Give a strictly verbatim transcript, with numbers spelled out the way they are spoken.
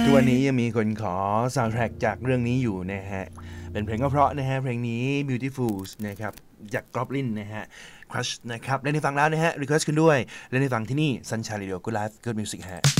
ทุกวันนี้ยังมีคนขอซาวด์แทร็กจากเรื่องนี้อยู่นะฮะเป็นเพลงก็เพราะนะฮะเพลงนี้ Beautiful นะครับจาก Goblin นะฮะ Crush นะครับเล่นให้ฟังแล้วนะฮะ request ขึ้นด้วยเล่นให้ฟังที่นี่ Sunshine Radio Good Life Good Music ฮะ